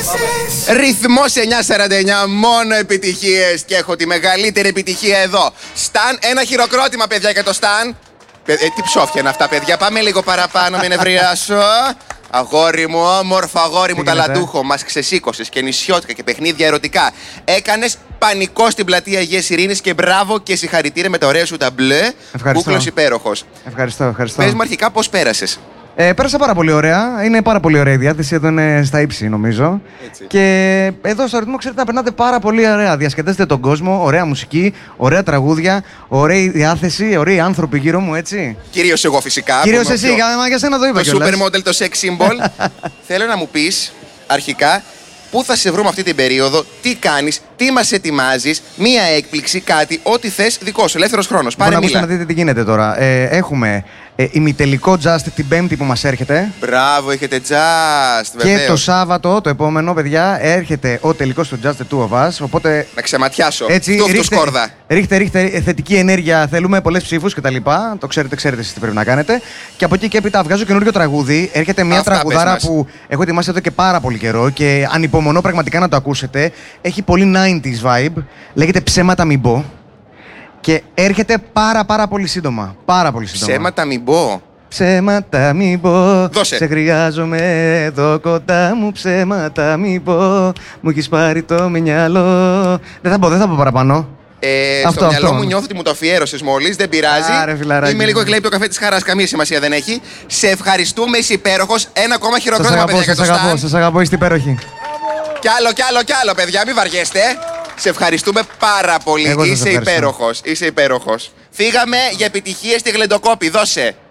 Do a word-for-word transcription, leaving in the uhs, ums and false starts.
Ρυθμός εννιά σαράντα εννιά, μόνο επιτυχίες. Και έχω τη μεγαλύτερη επιτυχία εδώ. Σταν, ένα χειροκρότημα, παιδιά, για το Σταν. Ε, τι ψόφια είναι αυτά, παιδιά. Πάμε λίγο παραπάνω, μην νευριάσω. Αγόρι μου, όμορφο αγόρι μου, ταλαντούχο. Μας ξεσήκωσες και νησιώτικα και παιχνίδια ερωτικά. Έκανες πανικό στην πλατεία Αγίας Ειρήνης και μπράβο και συγχαρητήρια με τα ωραία σου τα μπλε. Κούκλος υπέροχος. Ευχαριστώ, ευχαριστώ. Πες μου αρχικά πώς πέρασες. Ε, πέρασα πάρα πολύ ωραία. Είναι πάρα πολύ ωραία η διάθεση. Εδώ είναι στα ύψη, νομίζω. Έτσι. Και εδώ στο ρυθμό, ξέρετε, να περνάτε πάρα πολύ ωραία. Διασκεδάζετε τον κόσμο, ωραία μουσική, ωραία τραγούδια, ωραία διάθεση, ωραίοι άνθρωποι γύρω μου, έτσι. Κυρίως εγώ, φυσικά. Κυρίως εσύ, για, για σένα το είπα. Το supermodel, το sex symbol. Θέλω να μου πεις αρχικά πού θα σε βρούμε αυτή την περίοδο, τι κάνεις, τι μας ετοιμάζεις, μία έκπληξη, κάτι, ό,τι θες, δικό σου, ελεύθερος χρόνος. Πάρε μίλα. Να δείτε τι γίνεται τώρα. Ε, έχουμε ε, ημιτελικό Just την Πέμπτη που μας έρχεται. Μπράβο, έχετε Just, βεβαίως. Και το Σάββατο, το επόμενο, παιδιά, έρχεται ο τελικός του Just the Two of Us. Οπότε. Να ξεματιάσω. Έτσι, Φτούφτου ρίχτε, σκόρδα. Ρίχτε, ρίχτε θετική ενέργεια. Θέλουμε πολλές ψήφους κτλ. Το ξέρετε, ξέρετε εσείς τι πρέπει να κάνετε. Και από εκεί και έπειτα βγάζω καινούριο τραγούδι. Έρχεται μια Αυτά, τραγουδάρα που έχω ετοιμάσει εδώ και πάρα πολύ καιρό και ανυπομονώ πραγματικά να το ακούσετε. Έχει πολύ ενενήντα vibe. Λέγεται Ψέματα Μην Πω. Και έρχεται πάρα πάρα πολύ σύντομα. Πάρα πολύ σύντομα. Ψέματα μην πω. Ψέματα μην πω. Δώσε. Σε χρειάζομαι εδώ κοντά μου. Ψέματα μην πω. Μου έχεις πάρει το μυαλό. Δεν θα πω, δεν θα πω παραπάνω. Ε, Αυτό, στο μυαλό αυτό. μου νιώθω ότι μου το αφιέρωσες μόλις, δεν πειράζει. Άρε, φιλαράκι. Είμαι λίγο εκλέπτο καφέ της χαράς, καμία σημασία δεν έχει. Σε ευχαριστούμε, είσαι υπέροχος. Ένα ακόμα Σας χειροκρότημα, αγαπώ, παιδιά, για σας το αγαπώ, Σταν. σας αγαπώ, είστε υπέροχοι. Κι άλλο, κι άλλο, κι άλλο, παιδιά, μην βαριέστε. Σε ευχαριστούμε πάρα πολύ. Εγώ σας Είσαι ευχαριστώ. υπέροχος. Είσαι υπέροχος. Φύγαμε για επιτυχίες στη Γλεντοκόπη. Δώσε.